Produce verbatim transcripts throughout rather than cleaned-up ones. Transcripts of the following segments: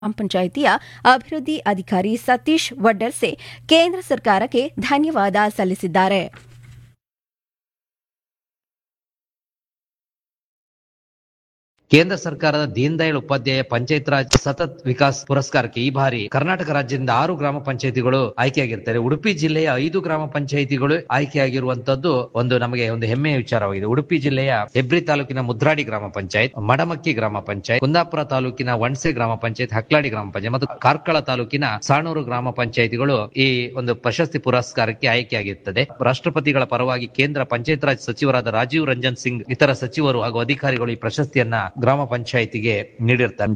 ಗ್ರಾಮ ಪಂಚಾಯಿತಿಯ ಅಭಿವೃದ್ಧಿ ಅಧಿಕಾರಿ ಸತೀಶ್ ವಡ್ಡರ್ಸೆ ಕೇಂದ್ರ ಸರ್ಕಾರಕ್ಕೆ ಧನ್ಯವಾದ ಸಲ್ಲಿಸಿದ್ದಾರೆ. ಕೇಂದ್ರ ಸರ್ಕಾರದ ದೀನ್ ದಯಾಳ್ ಉಪಾಧ್ಯಾಯ ಪಂಚಾಯತ್ ರಾಜ್ ಸತತ್ ವಿಕಾಸ್ ಪುರಸ್ಕಾರಕ್ಕೆ ಈ ಬಾರಿ ಕರ್ನಾಟಕ ರಾಜ್ಯದಿಂದ ಆರು ಗ್ರಾಮ ಪಂಚಾಯಿತಿಗಳು ಆಯ್ಕೆಯಾಗಿರ್ತಾರೆ. ಉಡುಪಿ ಜಿಲ್ಲೆಯ ಐದು ಗ್ರಾಮ ಪಂಚಾಯಿತಿಗಳು ಆಯ್ಕೆಯಾಗಿರುವಂತದ್ದು ಒಂದು ನಮಗೆ ಒಂದು ಹೆಮ್ಮೆಯ ವಿಚಾರವಾಗಿದೆ. ಉಡುಪಿ ಜಿಲ್ಲೆಯ ಹೆಬ್ರಿ ತಾಲೂಕಿನ ಮುದ್ರಾಡಿ ಗ್ರಾಮ ಪಂಚಾಯತ್, ಮಡಮಕ್ಕಿ ಗ್ರಾಮ ಪಂಚಾಯತ್, ಕುಂದಾಪುರ ತಾಲೂಕಿನ ವಣಸೆ ಗ್ರಾಮ ಪಂಚಾಯತ್, ಹಕ್ಲಾಡಿ ಗ್ರಾಮ ಪಂಚಾಯತ್ ಮತ್ತು ಕಾರ್ಕಳ ತಾಲೂಕಿನ ಸಾಣೂರು ಗ್ರಾಮ ಪಂಚಾಯಿತಿಗಳು ಈ ಒಂದು ಪ್ರಶಸ್ತಿ ಪುರಸ್ಕಾರಕ್ಕೆ ಆಯ್ಕೆಯಾಗಿರುತ್ತದೆ. ರಾಷ್ಟ್ರಪತಿಗಳ ಪರವಾಗಿ ಕೇಂದ್ರ ಪಂಚಾಯತ್ ರಾಜ್ ಸಚಿವರಾದ ರಾಜೀವ್ ರಂಜನ್ ಸಿಂಗ್ ಇತರ ಸಚಿವರು ಹಾಗೂ ಅಧಿಕಾರಿಗಳು ಈ ಪ್ರಶಸ್ತಿಯನ್ನ ಗ್ರಾಮ ಪಂಚಾಯಿತಿಗೆ ನೀಡಿರ್ತಾರೆ.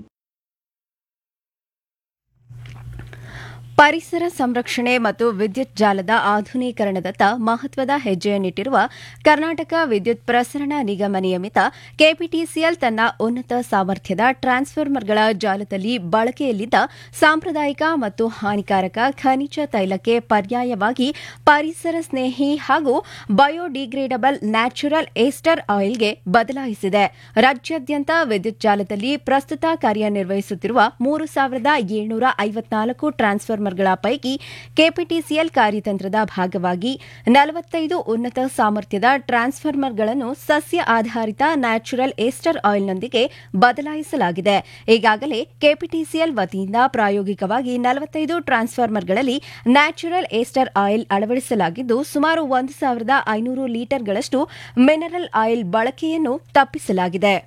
ಪರಿಸರ ಸಂರಕ್ಷಣೆ ಮತ್ತು ವಿದ್ಯುತ್ ಜಾಲದ ಆಧುನೀಕರಣದತ್ತ ಮಹತ್ವದ ಹೆಜ್ಜೆಯನ್ನಿಟ್ಟಿರುವ ಕರ್ನಾಟಕ ವಿದ್ಯುತ್ ಪ್ರಸರಣ ನಿಗಮ ನಿಯಮಿತ ಕೆಪಿಟಿಸಿಎಲ್ ತನ್ನ ಉನ್ನತ ಸಾಮರ್ಥ್ಯದ ಟ್ರಾನ್ಸ್ಫಾರ್ಮರ್ಗಳ ಜಾಲದಲ್ಲಿ ಬಳಕೆಯಲ್ಲಿದ್ದ ಸಾಂಪ್ರದಾಯಿಕ ಮತ್ತು ಹಾನಿಕಾರಕ ಖನಿಜ ತೈಲಕ್ಕೆ ಪರ್ಯಾಯವಾಗಿ ಪರಿಸರ ಸ್ನೇಹಿ ಹಾಗೂ ಬಯೋಡಿಗ್ರೇಡಬಲ್ ನ್ಯಾಚುರಲ್ ಏಸ್ಟರ್ ಆಯಿಲ್ಗೆ ಬದಲಾಯಿಸಿದೆ. ರಾಜ್ಯಾದ್ಯಂತ ವಿದ್ಯುತ್ ಜಾಲದಲ್ಲಿ ಪ್ರಸ್ತುತ ಕಾರ್ಯನಿರ್ವಹಿಸುತ್ತಿರುವ ಮೂರು ಸಾವಿರದ ಏಳ್ನೂರ ಐವತ್ನಾಲ್ಕು ಟ್ರಾನ್ಸ್ಫಾರ್ಮರ್ ಗಳ ಪೈಕಿ ಕೆಪಿಟಿಸಿಎಲ್ ಕಾರ್ಯತಂತ್ರದ ಭಾಗವಾಗಿ ನಲವತ್ತೈದು ಉನ್ನತ ಸಾಮರ್ಥ್ಯದ ಟ್ರಾನ್ಸ್ಫಾರ್ಮರ್ಗಳನ್ನು ಸಸ್ಯ ಆಧಾರಿತ ನ್ಯಾಚುರಲ್ ಏಸ್ಟರ್ ಆಯಿಲ್ನೊಂದಿಗೆ ಬದಲಾಯಿಸಲಾಗಿದೆ. ಈಗಾಗಲೇ ಕೆಪಿಟಿಸಿಎಲ್ ವತಿಯಿಂದ ಪ್ರಾಯೋಗಿಕವಾಗಿ ನಲವತ್ತೈದು ಟ್ರಾನ್ಸ್ಫಾರ್ಮರ್ಗಳಲ್ಲಿ ನ್ಯಾಚುರಲ್ ಏಸ್ಟರ್ ಆಯಿಲ್ ಅಳವಡಿಸಲಾಗಿದ್ದು, ಸುಮಾರು ಒಂದು ಸಾವಿರದ ಐನೂರು ಲೀಟರ್ಗಳಷ್ಟು ಮಿನರಲ್ ಆಯಿಲ್ ಬಳಕೆಯನ್ನು ತಪ್ಪಿಸಲಾಗಿದೆ.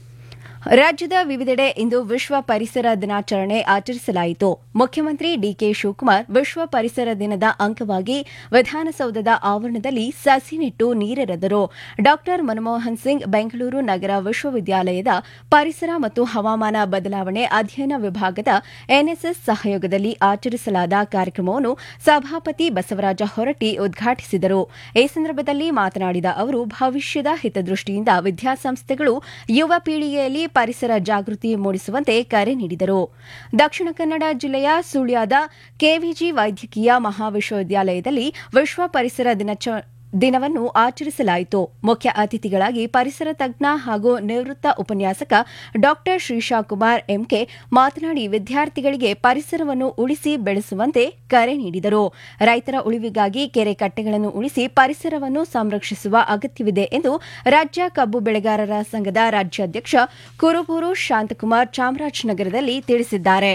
ರಾಜ್ಯದ ವಿವಿಧೆಡೆ ಇಂದು ವಿಶ್ವ ಪರಿಸರ ದಿನಾಚರಣೆ ಆಚರಿಸಲಾಯಿತು. ಮುಖ್ಯಮಂತ್ರಿ ಡಿಕೆ ಶಿವಕುಮಾರ್ ವಿಶ್ವ ಪರಿಸರ ದಿನದ ಅಂಗವಾಗಿ ವಿಧಾನಸೌಧದ ಆವರಣದಲ್ಲಿ ಸಸಿ ನೆಟ್ಟು ನೀರೆರೆದರು. ಡಾ ಮನಮೋಹನ್ ಸಿಂಗ್ ಬೆಂಗಳೂರು ನಗರ ವಿಶ್ವವಿದ್ಯಾಲಯದ ಪರಿಸರ ಮತ್ತು ಹವಾಮಾನ ಬದಲಾವಣೆ ಅಧ್ಯಯನ ವಿಭಾಗದ ಎನ್ಎಸ್ಎಸ್ ಸಹಯೋಗದಲ್ಲಿ ಆಚರಿಸಲಾದ ಕಾರ್ಯಕ್ರಮವನ್ನು ಸಭಾಪತಿ ಬಸವರಾಜ ಹೊರಟ್ಟಿ ಉದ್ಘಾಟಿಸಿದರು. ಈ ಸಂದರ್ಭದಲ್ಲಿ ಮಾತನಾಡಿದ ಅವರು, ಭವಿಷ್ಯದ ಹಿತದೃಷ್ಟಿಯಿಂದ ವಿದ್ಯಾಸಂಸ್ಥೆಗಳು ಯುವ ಪೀಳಿಗೆಯಲ್ಲಿ ಪರಿಸರ ಜಾಗೃತಿ ಮೂಡಿಸುವಂತೆ ಕರೆ ನೀಡಿದರು. ದಕ್ಷಿಣ ಕನ್ನಡ ಜಿಲ್ಲೆಯ ಸುಳ್ಯದ ಕೆವಿಜಿ ವೈದ್ಯಕೀಯ ಮಹಾವಿಶ್ವವಿದ್ಯಾಲಯದಲ್ಲಿ ವಿಶ್ವ ಪರಿಸರ ದಿನವನ್ನು ಆಚರಿಸಲಾಯಿತು. ಮುಖ್ಯ ಅತಿಥಿಗಳಾಗಿ ಪರಿಸರ ತಜ್ಞ ಹಾಗೂ ನಿವೃತ್ತ ಉಪನ್ಯಾಸಕ ಡಾ ಶ್ರೀಶಾ ಕುಮಾರ್ ಎಂಕೆ ಮಾತನಾಡಿ, ವಿದ್ಯಾರ್ಥಿಗಳಿಗೆ ಪರಿಸರವನ್ನು ಉಳಿಸಿ ಬೆಳೆಸುವಂತೆ ಕರೆ ನೀಡಿದರು. ರೈತರ ಉಳಿವಿಗಾಗಿ ಕೆರೆ ಕಟ್ಟೆಗಳನ್ನು ಉಳಿಸಿ ಪರಿಸರವನ್ನು ಸಂರಕ್ಷಿಸುವ ಅಗತ್ಯವಿದೆ ಎಂದು ರಾಜ್ಯ ಕಬ್ಬು ಬೆಳೆಗಾರರ ಸಂಘದ ರಾಜ್ಯಾಧ್ಯಕ್ಷ ಕುರುಬೂರು ಶಾಂತಕುಮಾರ್ ಚಾಮರಾಜನಗರದಲ್ಲಿ ತಿಳಿಸಿದ್ದಾರೆ.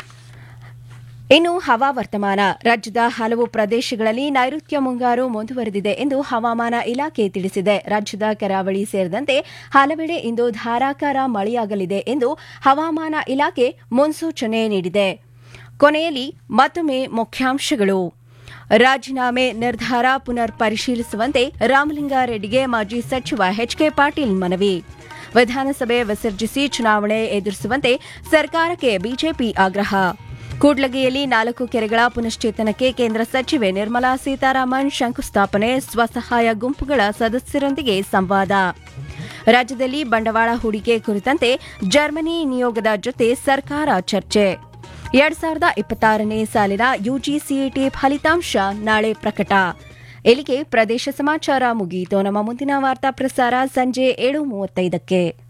ಇನ್ನು ಹವಾವರ್ತಮಾನ. ರಾಜ್ಯದ ಹಲವು ಪ್ರದೇಶಗಳಲ್ಲಿ ನೈಋತ್ಯ ಮುಂಗಾರು ಮುಂದುವರೆದಿದೆ ಎಂದು ಹವಾಮಾನ ಇಲಾಖೆ ತಿಳಿಸಿದೆ. ರಾಜ್ಯದ ಕರಾವಳಿ ಸೇರಿದಂತೆ ಹಲವೆಡೆ ಇಂದು ಧಾರಾಕಾರ ಮಳೆಯಾಗಲಿದೆ ಎಂದು ಹವಾಮಾನ ಇಲಾಖೆ ಮುನ್ಸೂಚನೆ ನೀಡಿದೆ. ಕೊನೆಯಲ್ಲಿ ಮತ್ತೊಮ್ಮೆ ಮುಖ್ಯಾಂಶಗಳು. ರಾಜೀನಾಮೆ ನಿರ್ಧಾರ ಪುನರ್ ಪರಿಶೀಲಿಸುವಂತೆ ರಾಮಲಿಂಗಾರೆಡ್ಡಿಗೆ ಮಾಜಿ ಸಚಿವ ಎಚ್ ಕೆ ಪಾಟೀಲ್ ಮನವಿ. ವಿಧಾನಸಭೆ ವಿಸರ್ಜಿಸಿ ಚುನಾವಣೆ ಎದುರಿಸುವಂತೆ ಸರ್ಕಾರಕ್ಕೆ ಬಿಜೆಪಿ ಆಗ್ರಹ. ಕೂಡ್ಲಗಿಯಲ್ಲಿ ನಾಲ್ಕು ಕೆರೆಗಳ ಪುನಶ್ಚೇತನಕ್ಕೆ ಕೇಂದ್ರ ಸಚಿವೆ ನಿರ್ಮಲಾ ಸೀತಾರಾಮನ್ ಶಂಕುಸ್ಥಾಪನೆ. ಸ್ವಸಹಾಯ ಗುಂಪುಗಳ ಸದಸ್ಯರೊಂದಿಗೆ ಸಂವಾದ. ರಾಜ್ಯದಲ್ಲಿ ಬಂಡವಾಳ ಹೂಡಿಕೆ ಕುರಿತಂತೆ ಜರ್ಮನಿ ನಿಯೋಗದ ಜೊತೆ ಸರ್ಕಾರ ಚರ್ಚೆ. ಎರಡ್ ಸಾವಿರದ ಇಪ್ಪತ್ತಾರನೇ ಸಾಲಿನ ಯುಜಿಸಿಇಟಿ ಫಲಿತಾಂಶ ನಾಳೆ ಪ್ರಕಟ. ಇಲ್ಲಿಗೆ ಪ್ರದೇಶ ಸಮಾಚಾರ ಮುಗಿಯಿತು. ನಮ್ಮ ಮುಂದಿನ ವಾರ್ತಾ ಪ್ರಸಾರ ಸಂಜೆ ಏಳು ಮೂವತ್ತೈದಕ್ಕೆ.